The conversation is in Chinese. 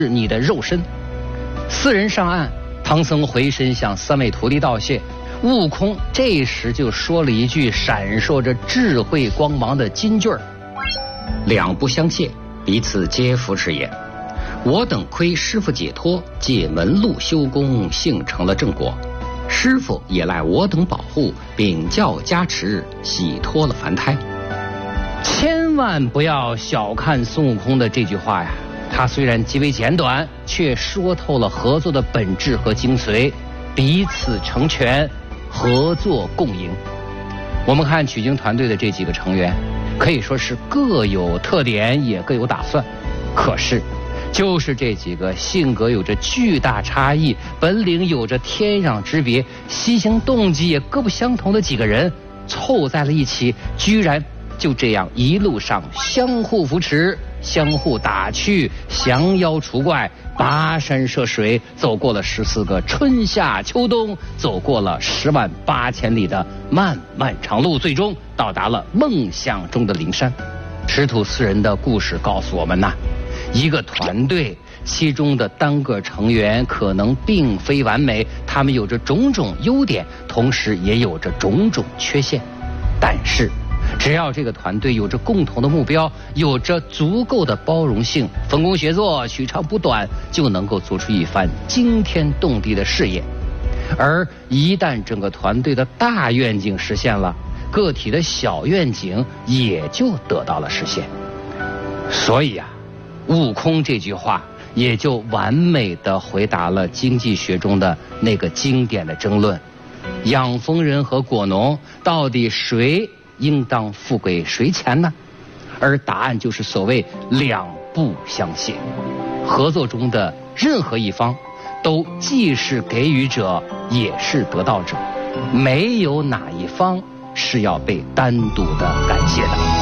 是你的肉身。4人上岸，唐僧回身向3位徒弟道谢，悟空这时就说了一句闪烁着智慧光芒的金句儿：两不相欠，彼此皆扶持也。我等亏师父解脱，借门路修功，幸成了正果。师父也赖我等保护，禀教加持，洗脱了凡胎。千万不要小看孙悟空的这句话呀，他虽然极为简短，却说透了合作的本质和精髓，彼此成全，合作共赢。我们看取经团队的这几个成员，可以说是各有特点，也各有打算，可是就是这几个性格有着巨大差异，本领有着天壤之别，西行动机也各不相同的几个人凑在了一起，居然就这样一路上相互扶持，相互打趣，降妖除怪，跋山涉水，走过了14个春夏秋冬，走过了10万8千里的漫漫长路，最终到达了梦想中的灵山。师徒4人的故事告诉我们呐，一个团队其中的单个成员可能并非完美，他们有着种种优点，同时也有着种种缺陷，但是只要这个团队有着共同的目标，有着足够的包容性，分工协作，取长补短，就能够做出一番惊天动地的事业。而一旦整个团队的大愿景实现了，个体的小愿景也就得到了实现。所以啊，悟空这句话也就完美地回答了经济学中的那个经典的争论：养蜂人和果农到底谁应当付给谁钱呢？而答案就是所谓两不相欠。合作中的任何一方都既是给予者，也是得到者，没有哪一方是要被单独的感谢的。